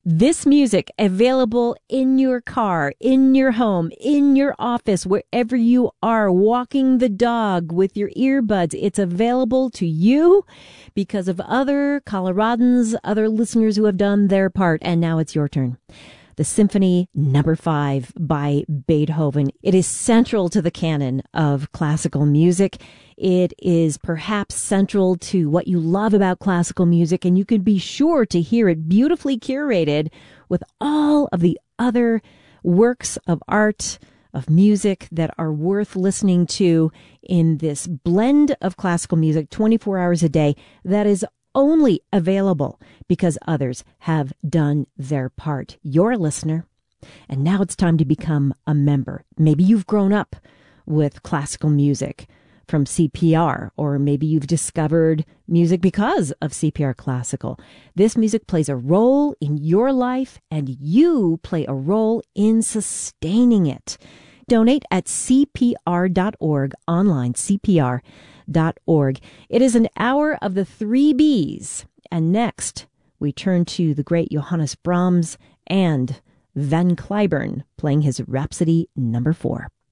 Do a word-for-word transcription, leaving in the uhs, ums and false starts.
This music available in your car, in your home, in your office, wherever you are, walking the dog with your earbuds. It's available to you because of other Coloradans, other listeners who have done their part. And now it's your turn. The Symphony Number Five by Beethoven. It is central to the canon of classical music. It is perhaps central to what you love about classical music, and you can be sure to hear it beautifully curated with all of the other works of art, of music that are worth listening to in this blend of classical music twenty-four hours a day that is only available because others have done their part. You're a listener, and now it's time to become a member. Maybe you've grown up with classical music from C P R, or maybe you've discovered music because of C P R Classical. This music plays a role in your life, and you play a role in sustaining it. Donate at C P R dot org, online, C P R dot org. It is an hour of the three B's, and next we turn to the great Johannes Brahms and Van Cliburn playing his Rhapsody Number Four.